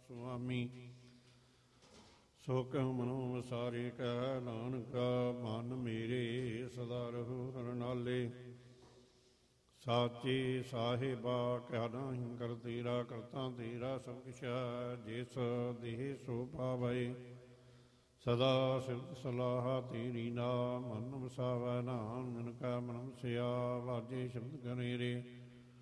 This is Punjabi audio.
ਸੁਆਮੀ। ਸੋ ਕਹਿ ਮਨੋ ਵਸਾਰੇ ਕਹਿ ਨਾਨਕਾ, ਮਨ ਮੇਰੇ ਸਦਾ ਰਹੋ ਰਣਾਲੇ। ਸਾਚੇ ਸਾਹਿਬਾ ਕਿਆ ਨਾਹੀਂ ਕਰ ਤੇਰਾ, ਕਰਤਾ ਤੇਰਾ ਸਭ ਕੁਛ ਜਿਸ ਦੇਹ ਸੋ ਪਾਵੈ। ਸਦਾ ਸਿਫਤ ਸਲਾਹ ਤੇਰੀ ਨਾਮ, ਮਨ ਵਸਾਵੈ ਨਾਮ। ਜਿਨ ਕਾ ਮਨ ਵਸਿਆ ਵਾਜੇ ਸ਼ਬਦ ਕਨੇਰੇ।